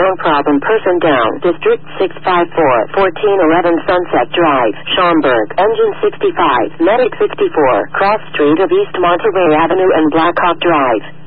unknown problem person down. District 654, 1411 Sunset Drive, Schaumburg. Engine 65, Medic 64, Cross Street of East Monterey Avenue and Blackhawk Drive.